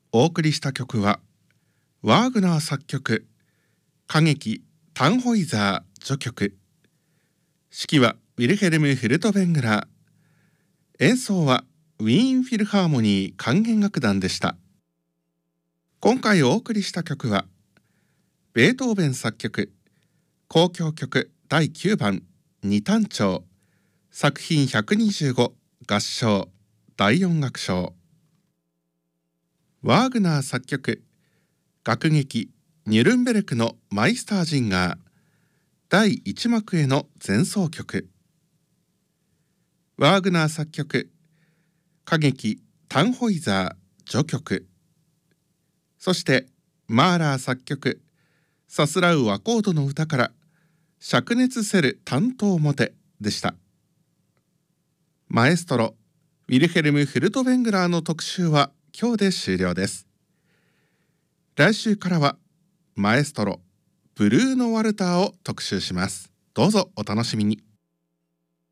お送りした曲はワーグナー作曲歌劇タンホイザー序曲、指揮はウィルヘルム・フルトベングラー、演奏はウィーンフィルハーモニー管弦楽団でした。今回お送りした曲はベートーベン作曲交響曲第9番二単調作品125合唱第4楽章、ワーグナー作曲楽劇ニュルンベルクのマイスタージンガー第1幕への前奏曲、ワーグナー作曲歌劇タンホイザー序曲、そしてマーラー作曲さすらうアコードの歌から灼熱セル担当モテでした。マエストロウィルヘルム・フルトベングラーの特集は今日で終了です。来週からはマエストロブルーノ・ワルターを特集します。どうぞお楽しみに。